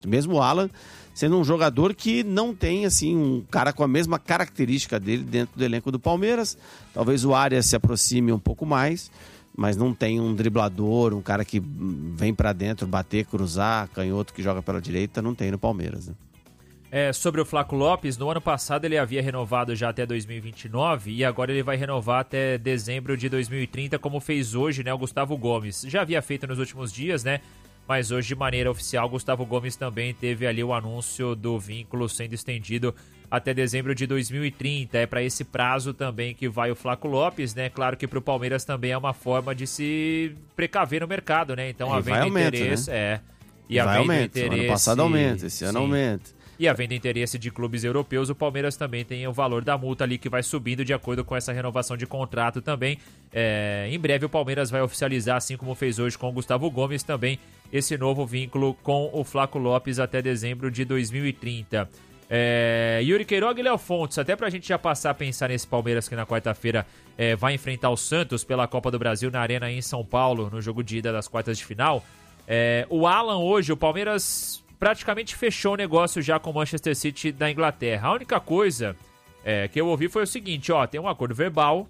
Mesmo o Alan sendo um jogador que não tem assim um cara com a mesma característica dele dentro do elenco do Palmeiras. Talvez o Arias se aproxime um pouco mais, mas não tem um driblador, um cara que vem pra dentro, bater, cruzar, canhoto que joga pela direita, não tem no Palmeiras, né? Sobre o Flaco Lopes, no ano passado ele havia renovado já até 2029 e agora ele vai renovar até dezembro de 2030, como fez hoje, né, o Gustavo Gomes. Já havia feito nos últimos dias, né, mas hoje de maneira oficial, Gustavo Gomes também teve ali o anúncio do vínculo sendo estendido até dezembro de 2030. É para esse prazo também que vai o Flaco Lopes, né? Claro que para o Palmeiras também é uma forma de se precaver no mercado, né? Então, havendo interesse... Né? E havendo interesse... Ano passado aumenta, esse ano aumenta. E havendo interesse de clubes europeus, o Palmeiras também tem o valor da multa ali que vai subindo de acordo com essa renovação de contrato também. Em breve o Palmeiras vai oficializar, assim como fez hoje com o Gustavo Gomes, também esse novo vínculo com o Flaco Lopes até dezembro de 2030. Yuri Queiroga e Léo Fontes, até pra gente já passar a pensar nesse Palmeiras que na quarta-feira vai enfrentar o Santos pela Copa do Brasil na Arena em São Paulo, no jogo de ida das quartas de final. O Alan hoje, o Palmeiras praticamente fechou o negócio já com o Manchester City da Inglaterra. A única coisa que eu ouvi foi o seguinte, tem um acordo verbal,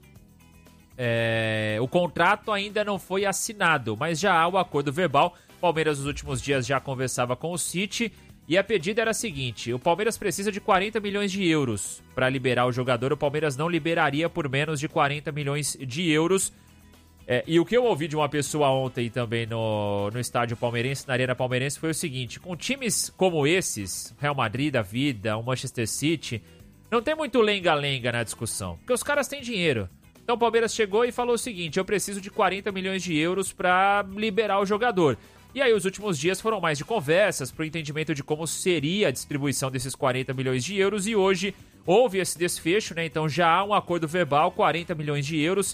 o contrato ainda não foi assinado, mas já há o acordo verbal. O Palmeiras nos últimos dias já conversava com o City e a pedida era a seguinte: o Palmeiras precisa de 40 milhões de euros para liberar o jogador, o Palmeiras não liberaria por menos de 40 milhões de euros. E o que eu ouvi de uma pessoa ontem também no estádio palmeirense, na Arena Palmeirense, foi o seguinte: com times como esses, Real Madrid da vida, o Manchester City, não tem muito lenga-lenga na discussão, porque os caras têm dinheiro. Então o Palmeiras chegou e falou o seguinte: eu preciso de 40 milhões de euros para liberar o jogador. E aí os últimos dias foram mais de conversas para o entendimento de como seria a distribuição desses 40 milhões de euros e hoje houve esse desfecho, né? Então já há um acordo verbal, 40 milhões de euros,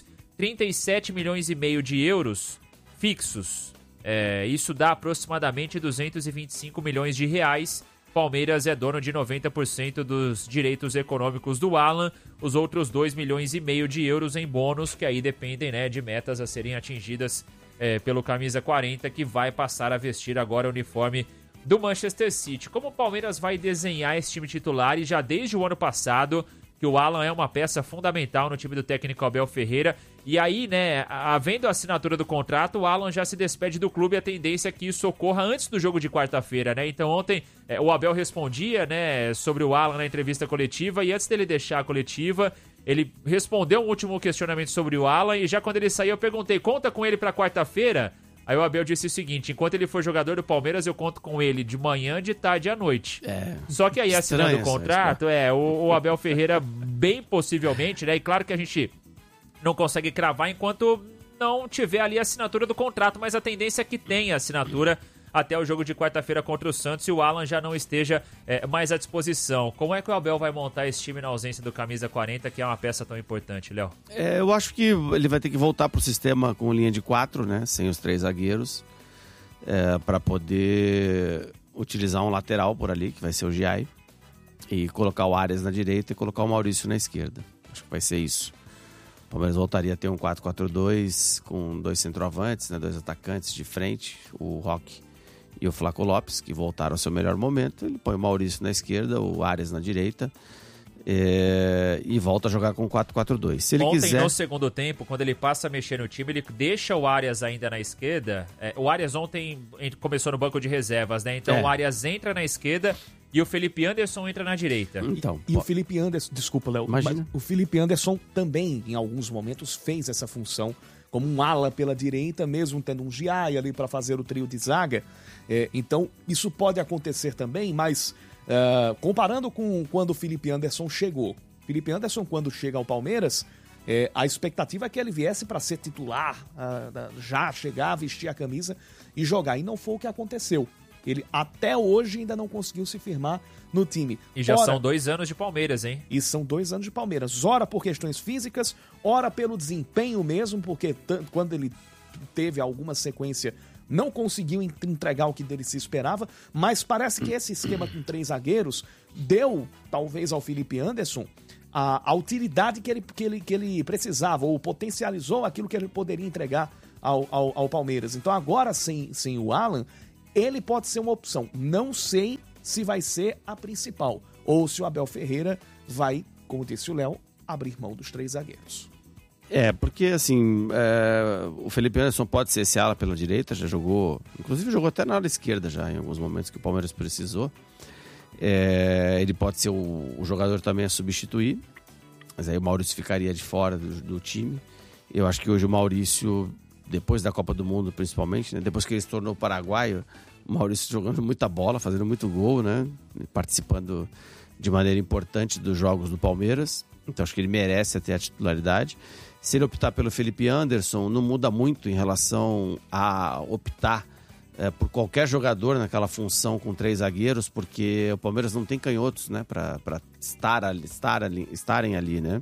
37 milhões e meio de euros fixos. Isso dá aproximadamente 225 milhões de reais. Palmeiras é dono de 90% dos direitos econômicos do Alan. Os outros 2 milhões e meio de euros em bônus, que aí dependem, né, de metas a serem atingidas pelo Camisa 40, que vai passar a vestir agora o uniforme do Manchester City. Como o Palmeiras vai desenhar esse time titular, e já desde o ano passado que o Alan é uma peça fundamental no time do técnico Abel Ferreira. E aí, né, havendo a assinatura do contrato, o Alan já se despede do clube, a tendência é que isso ocorra antes do jogo de quarta-feira, né? Então ontem o Abel respondia, né, sobre o Alan na entrevista coletiva, e antes dele deixar a coletiva, ele respondeu um último questionamento sobre o Alan, e já quando ele saiu eu perguntei: conta com ele pra quarta-feira? Aí o Abel disse o seguinte: enquanto ele for jogador do Palmeiras, eu conto com ele de manhã, de tarde e à noite. Só que aí, assinando o contrato, o Abel Ferreira, bem possivelmente, né? E claro que a gente não consegue cravar enquanto não tiver ali a assinatura do contrato, mas a tendência é que tenha assinatura até o jogo de quarta-feira contra o Santos e o Alan já não esteja mais à disposição. Como é que o Abel vai montar esse time na ausência do Camisa 40, que é uma peça tão importante, Léo? Eu acho que ele vai ter que voltar pro sistema com linha de 4, né, sem os 3 zagueiros, para poder utilizar um lateral por ali, que vai ser o Giai, e colocar o Arias na direita e colocar o Maurício na esquerda. Acho que vai ser isso. O Palmeiras voltaria a ter um 4-4-2 com 2 centroavantes, né, 2 atacantes de frente, o Roque e o Flaco Lopes, que voltaram ao seu melhor momento. Ele põe o Maurício na esquerda, o Arias na direita, e volta a jogar com 4-4-2. Se ele quiser... no segundo tempo, quando ele passa a mexer no time, ele deixa o Arias ainda na esquerda. O Arias ontem começou no banco de reservas, né? Então o Arias entra na esquerda e o Felipe Anderson entra na direita. Então, o Felipe Anderson, desculpa, Léo, mas o Felipe Anderson também, em alguns momentos, fez essa função como um ala pela direita, mesmo tendo um Giai ali para fazer o trio de zaga. Então, isso pode acontecer também, mas comparando com quando o Felipe Anderson chegou. Felipe Anderson, quando chega ao Palmeiras, a expectativa é que ele viesse para ser titular, já chegar, vestir a camisa e jogar. E não foi o que aconteceu. Ele até hoje ainda não conseguiu se firmar no time. E já são 2 anos de Palmeiras, hein? E são 2 anos de Palmeiras. Ora por questões físicas, ora pelo desempenho mesmo, porque quando ele teve alguma sequência, não conseguiu entregar o que dele se esperava, mas parece que esse esquema com 3 zagueiros deu, talvez, ao Felipe Anderson a utilidade que ele precisava, ou potencializou aquilo que ele poderia entregar ao Palmeiras. Então agora, sem o Alan, ele pode ser uma opção. Não sei se vai ser a principal, ou se o Abel Ferreira vai, como disse o Léo, abrir mão dos 3 zagueiros. Porque assim, o Felipe Anderson pode ser esse ala pela direita, já jogou, inclusive jogou até na ala esquerda já, em alguns momentos que o Palmeiras precisou. Ele pode ser o jogador também a substituir, mas aí o Maurício ficaria de fora do time. Eu acho que hoje o Maurício, depois da Copa do Mundo principalmente, né, depois que ele se tornou paraguaio, o Maurício jogando muita bola, fazendo muito gol, né, participando de maneira importante dos jogos do Palmeiras. Então acho que ele merece ter a titularidade. Se ele optar pelo Felipe Anderson, não muda muito em relação a optar por qualquer jogador naquela função com 3 zagueiros, porque o Palmeiras não tem canhotos, né, para estarem ali, né?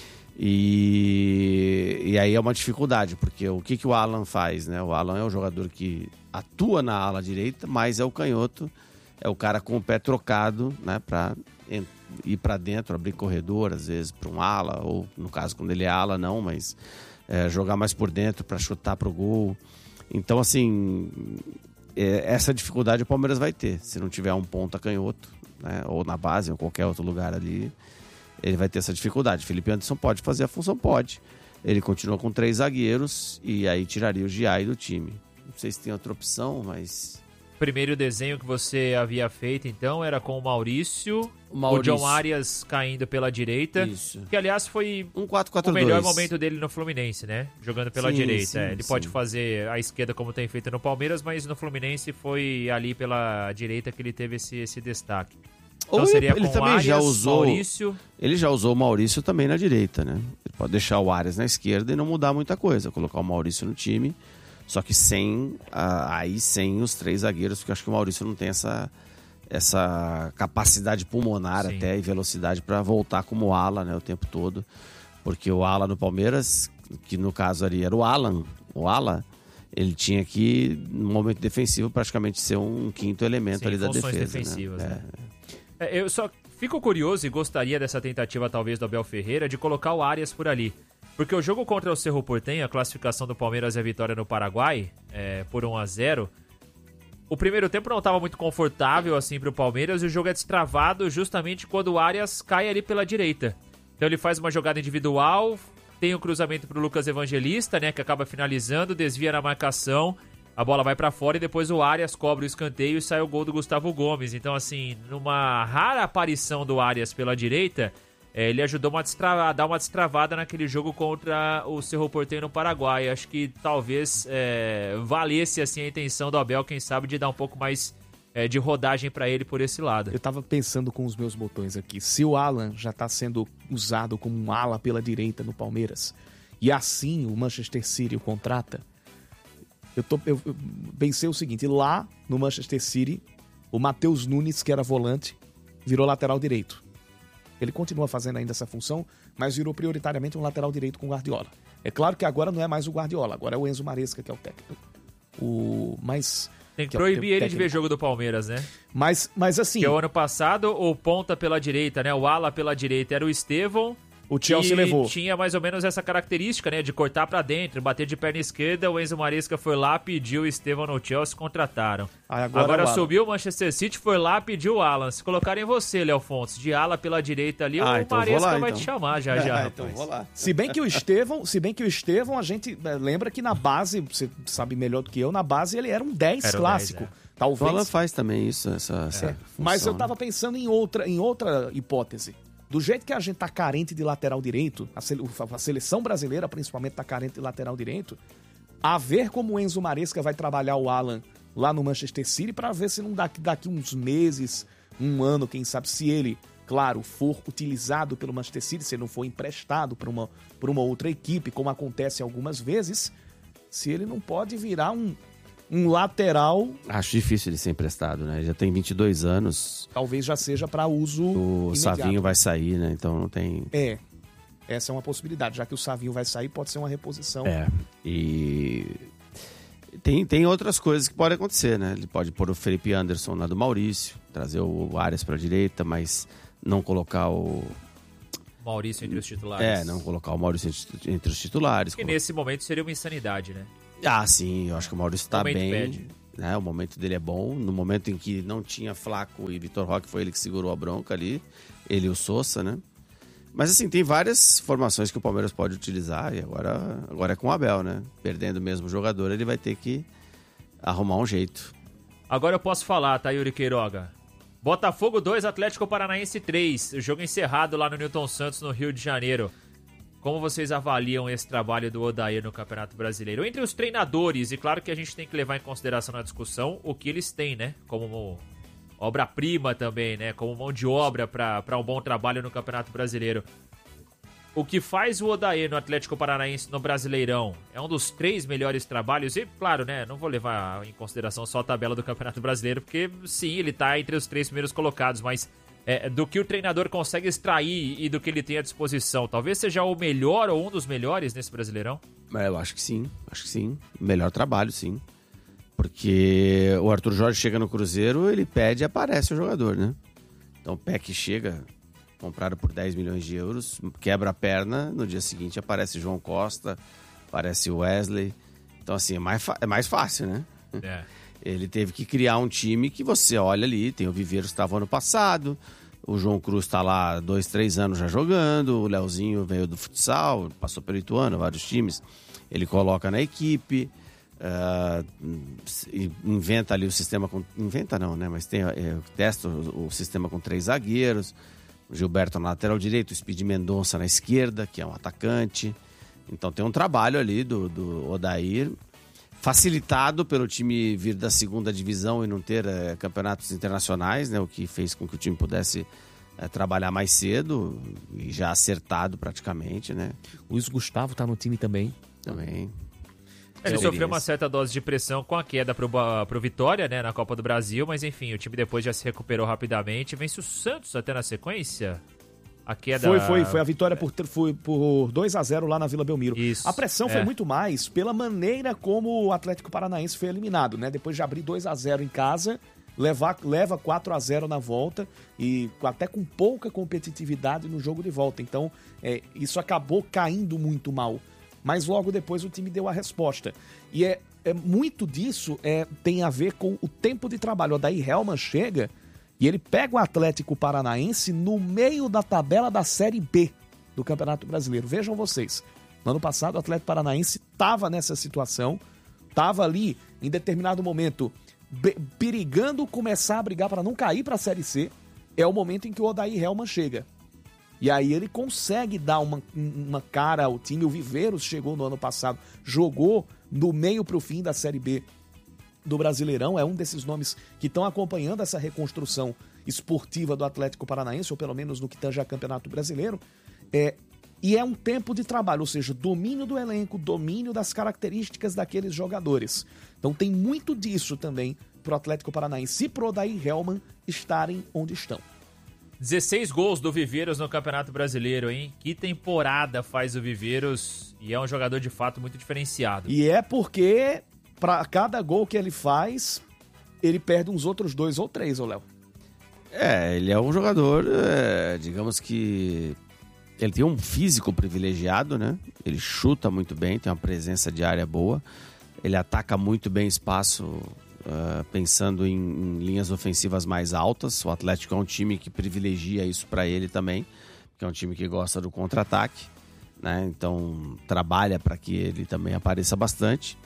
E aí é uma dificuldade, porque o que o Alan faz, né? O Alan é o jogador que atua na ala direita, mas é o canhoto, é o cara com o pé trocado, né, para ir para dentro, abrir corredor, às vezes para um ala, ou no caso quando ele é ala não, mas jogar mais por dentro para chutar pro gol. Então assim, essa dificuldade o Palmeiras vai ter, se não tiver um ponta canhoto, né, ou na base ou qualquer outro lugar ali, ele vai ter essa dificuldade. Felipe Anderson pode fazer a função, pode. Ele continua com 3 zagueiros e aí tiraria o Giai do time. Não sei se tem outra opção, mas... Primeiro desenho que você havia feito, então, era com o Maurício. O John Arias caindo pela direita. Isso. Que, aliás, foi um 4-4-2. O melhor momento dele no Fluminense, né? Jogando pela direita. Ele pode fazer a esquerda como tem feito no Palmeiras, mas no Fluminense foi ali pela direita que ele teve esse destaque. Então seria ele com também Arias, já usou, Maurício... Ele já usou o Maurício também na direita, né? Ele pode deixar o Arias na esquerda e não mudar muita coisa. Colocar o Maurício no time... Só que sem os 3 zagueiros, porque eu acho que o Maurício não tem essa capacidade pulmonar até e velocidade para voltar como ala, né, o tempo todo. Porque o ala no Palmeiras, que no caso ali era o ala, ele tinha que, no momento defensivo, praticamente ser um quinto elemento ali da defesa. Defensivas, né? Eu só fico curioso e gostaria dessa tentativa, talvez, do Abel Ferreira, de colocar o Arias por ali. Porque o jogo contra o Cerro Porteño, a classificação do Palmeiras e a vitória no Paraguai, por 1-0, o primeiro tempo não estava muito confortável assim para o Palmeiras e o jogo é destravado justamente quando o Arias cai ali pela direita. Então ele faz uma jogada individual, tem o cruzamento para o Lucas Evangelista, né, que acaba finalizando, desvia na marcação, a bola vai para fora e depois o Arias cobra o escanteio e sai o gol do Gustavo Gomes. Então assim, numa rara aparição do Arias pela direita... ele ajudou a dar uma destravada naquele jogo contra o Cerro Porteño no Paraguai. Acho que talvez valesse assim, a intenção do Abel, quem sabe, de dar um pouco mais de rodagem para ele por esse lado. Eu tava pensando com os meus botões aqui. Se o Alan já tá sendo usado como um ala pela direita no Palmeiras, e assim o Manchester City o contrata, eu pensei o seguinte: lá no Manchester City, o Matheus Nunes, que era volante, virou lateral direito. Ele continua fazendo ainda essa função, mas virou prioritariamente um lateral direito com o Guardiola. É claro que agora não é mais o Guardiola, agora é o Enzo Maresca que é o técnico. Tem que proibir ele de ver jogo do Palmeiras, né? Mas assim... Que o ano passado, o ponta pela direita, né? O ala pela direita era o Estevão. O Chelsea levou. Tinha mais ou menos essa característica, né? De cortar pra dentro, bater de perna esquerda. O Enzo Maresca foi lá, pediu o Estevão no Chelsea, contrataram. Agora subiu o Manchester City, foi lá, pediu o Alan. Se colocarem você, Léo Fontes, de ala pela direita ali, o então Maresca vai te chamar já, rapaz. Então vou lá. Se bem que o Estevão, a gente lembra que na base, você sabe melhor do que eu, na base ele era um 10 clássico. 10, Talvez. O Alan faz também isso, essa função, mas eu tava pensando em outra hipótese. Do jeito que a gente tá carente de lateral direito, a seleção brasileira principalmente tá carente de lateral direito, a ver como o Enzo Maresca vai trabalhar o Alan lá no Manchester City para ver se não daqui uns meses, um ano, quem sabe, se ele, claro, for utilizado pelo Manchester City, se ele não for emprestado por uma outra equipe, como acontece algumas vezes, se ele não pode virar um lateral... Acho difícil ele ser emprestado, né? Ele já tem 22 anos. Talvez já seja para uso O imediato. Savinho vai sair, né? Então não tem... Essa é uma possibilidade. Já que o Savinho vai sair, pode ser uma reposição. E... Tem outras coisas que podem acontecer, né? Ele pode pôr o Felipe Anderson na do Maurício, trazer o Arias para a direita, mas não colocar o... Maurício entre os titulares. Não colocar o Maurício entre os titulares. Que nesse momento seria uma insanidade, né? Sim, eu acho que o Maurício tá bem. né? O momento dele é bom. No momento em que não tinha Flaco e Vitor Roque, foi ele que segurou a bronca ali. Ele e o Sousa, né? Mas assim, tem várias formações que o Palmeiras pode utilizar e agora é com o Abel, né? Perdendo o mesmo jogador, ele vai ter que arrumar um jeito. Agora eu posso falar, tá, Yuri Queiroga? Botafogo 2, Atlético Paranaense 3. O jogo encerrado lá no Newton Santos, no Rio de Janeiro. Como vocês avaliam esse trabalho do Odair no Campeonato Brasileiro? Entre os treinadores, e claro que a gente tem que levar em consideração na discussão o que eles têm, né? Como obra-prima também, né? Como mão de obra para um bom trabalho no Campeonato Brasileiro. O que faz o Odair no Atlético Paranaense no Brasileirão é um dos 3 melhores trabalhos. E, claro, né? Não vou levar em consideração só a tabela do Campeonato Brasileiro, porque sim, ele tá entre os 3 primeiros colocados, mas do que o treinador consegue extrair e do que ele tem à disposição, talvez seja o melhor ou um dos melhores nesse Brasileirão? Eu acho que sim. Melhor trabalho, sim. Porque o Arthur Jorge chega no Cruzeiro, ele pede e aparece o jogador, né? Então o Peck chega, comprado por 10 milhões de euros, quebra a perna, no dia seguinte aparece João Costa, aparece Wesley. Então assim, é mais fácil, né? É. Ele teve que criar um time que você olha ali, tem o Viveiros que estava ano passado, o João Cruz está lá 2, 3 anos já jogando, o Leozinho veio do futsal, passou pelo Ituano, vários times, ele coloca na equipe... inventa ali o sistema com... Inventa não, né? Mas testa o sistema com 3 zagueiros. O Gilberto na lateral direito, o Speed Mendonça na esquerda, que é um atacante. Então tem um trabalho ali do Odair, facilitado pelo time vir da 2ª divisão e não ter campeonatos internacionais, né? O que fez com que o time pudesse trabalhar mais cedo e já acertado praticamente, né? O Luiz Gustavo tá no time também. Ele sofreu uma certa dose de pressão com a queda pro Vitória, né, na Copa do Brasil, mas enfim, o time depois já se recuperou rapidamente. Vence o Santos até na sequência. A queda... Foi a vitória por 2-0 lá na Vila Belmiro. Isso, a pressão foi muito mais pela maneira como o Atlético Paranaense foi eliminado, né? Depois de abrir 2-0 em casa, leva 4-0 na volta e até com pouca competitividade no jogo de volta. Então, isso acabou caindo muito mal. Mas logo depois o time deu a resposta. E muito disso tem a ver com o tempo de trabalho. O Odair Hellmann chega e ele pega o Atlético Paranaense no meio da tabela da Série B do Campeonato Brasileiro. Vejam vocês, no ano passado o Atlético Paranaense estava nessa situação, estava ali em determinado momento perigando começar a brigar para não cair para a Série C. É o momento em que o Odair Hellmann chega. E aí ele consegue dar uma cara ao time. O Viveiros chegou no ano passado, jogou do meio para o fim da Série B do Brasileirão. É um desses nomes que estão acompanhando essa reconstrução esportiva do Atlético Paranaense, ou pelo menos no que tange a Campeonato Brasileiro. E é um tempo de trabalho, ou seja, domínio do elenco, domínio das características daqueles jogadores. Então tem muito disso também para o Atlético Paranaense e para o Odair Hellmann estarem onde estão. 16 gols do Viveiros no Campeonato Brasileiro, hein? Que temporada faz o Viveiros e é um jogador de fato muito diferenciado. E é porque para cada gol que ele faz, ele perde uns outros 2 ou 3, ô Léo. Ele é um jogador, digamos que ele tem um físico privilegiado, né? Ele chuta muito bem, tem uma presença de área boa, ele ataca muito bem espaço, pensando em linhas ofensivas mais altas. O Atlético é um time que privilegia isso para ele também, que é um time que gosta do contra-ataque, né? Então trabalha para que ele também apareça bastante,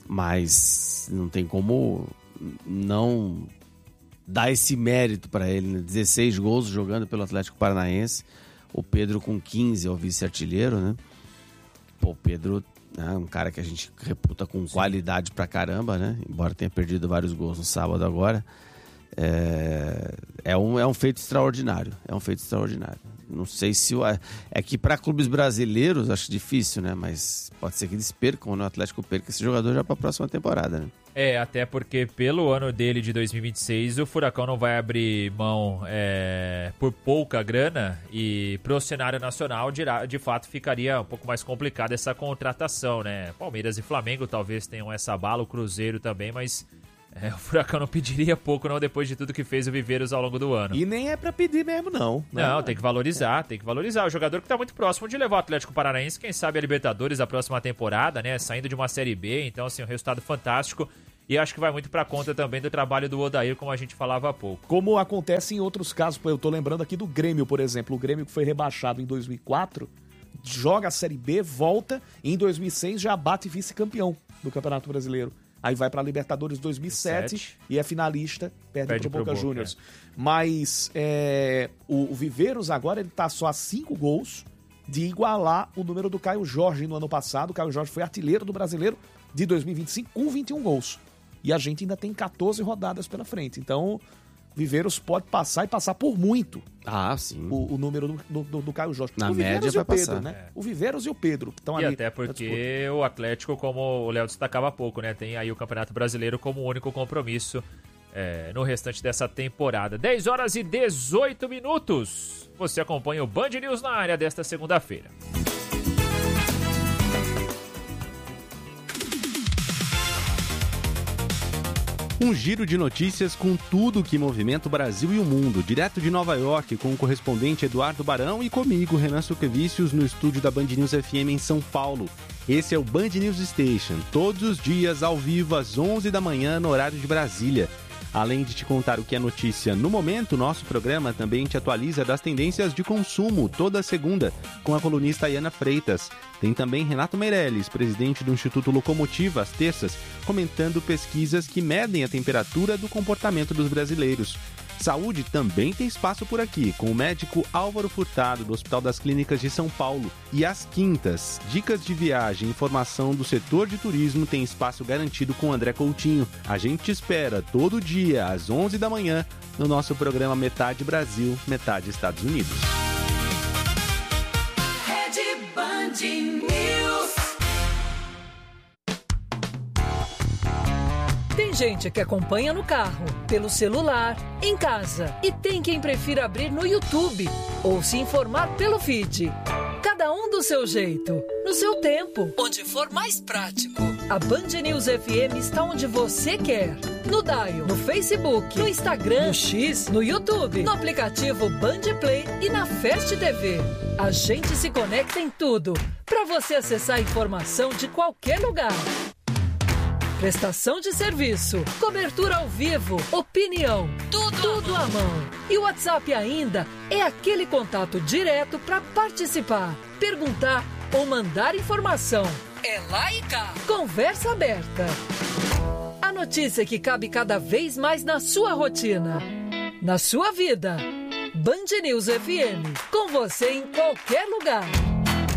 mas não tem como não dar esse mérito para ele, né? 16 gols jogando pelo Atlético Paranaense, o Pedro com 15 é o vice-artilheiro, né? Pô, o Pedro... um cara que a gente reputa com qualidade pra caramba, né? Embora tenha perdido vários gols no sábado agora. É um feito extraordinário. É um feito extraordinário. Não sei se... É que para clubes brasileiros acho difícil, né? Mas pode ser que eles percam, né? O Atlético perca esse jogador já pra próxima temporada, né? Até porque pelo ano dele de 2026, o Furacão não vai abrir mão por pouca grana, e pro cenário nacional, de fato, ficaria um pouco mais complicada essa contratação, né? Palmeiras e Flamengo talvez tenham essa bala, o Cruzeiro também, mas o Furacão não pediria pouco não, depois de tudo que fez o Viveiros ao longo do ano. E nem é pra pedir mesmo, não. Não, tem que valorizar, O jogador que tá muito próximo de levar o Atlético Paranaense, quem sabe a Libertadores da próxima temporada, né? Saindo de uma Série B, então assim, um resultado fantástico. e acho que vai muito pra conta também do trabalho do Odair, como a gente falava há pouco. Como acontece em outros casos, eu tô lembrando aqui do Grêmio, por exemplo. O Grêmio que foi rebaixado em 2004, joga a Série B, volta e em 2006 já bate vice-campeão do Campeonato Brasileiro. Aí vai pra Libertadores 2007 e é finalista, perde pro Boca Juniors. Mas o Viveiros agora ele tá só a 5 gols de igualar o número do Caio Jorge no ano passado. O Caio Jorge foi artilheiro do Brasileiro de 2025 com 21 gols. E a gente ainda tem 14 rodadas pela frente. Então, Viveiros pode passar e passar por muito. Sim. O número do Caio Jorge. Na o média vai Pedro, passar. né? O Viveiros e o Pedro que estão ali. E até porque o Atlético, como o Léo destacava há pouco, né? Tem aí o Campeonato Brasileiro como único compromisso no restante dessa temporada. 10 horas e 18 minutos. Você acompanha o Band News na área desta segunda-feira. Um giro de notícias com tudo que movimenta o Brasil e o mundo. Direto de Nova York, com o correspondente Eduardo Barão e comigo, Renan Suquevicius, no estúdio da Band News FM em São Paulo. Esse é o Band News Station, todos os dias ao vivo às 11 da manhã no horário de Brasília. Além de te contar o que é notícia no momento, nosso programa também te atualiza das tendências de consumo toda segunda com a colunista Ayana Freitas. Tem também Renato Meirelles, presidente do Instituto Locomotiva, às terças, comentando pesquisas que medem a temperatura do comportamento dos brasileiros. Saúde também tem espaço por aqui, com o médico Álvaro Furtado, do Hospital das Clínicas de São Paulo. E às quintas, dicas de viagem e informação do setor de turismo tem espaço garantido com André Coutinho. A gente te espera todo dia, às 11 da manhã, no nosso programa Metade Brasil, Metade Estados Unidos. Rede Band News. Tem gente que acompanha no carro, pelo celular, em casa. E tem quem prefira abrir no YouTube ou se informar pelo feed. Cada um do seu jeito, no seu tempo, onde for mais prático. A Band News FM está onde você quer. No Dial, no Facebook, no Instagram, no X, no YouTube, no aplicativo Band Play e na Fast TV. A gente se conecta em tudo, para você acessar a informação de qualquer lugar. Prestação de serviço, cobertura ao vivo, opinião, tudo à mão. E o WhatsApp ainda é aquele contato direto para participar, perguntar ou mandar informação. É lá e cá. Conversa aberta. A notícia que cabe cada vez mais na sua rotina, na sua vida. Band News FM, com você em qualquer lugar.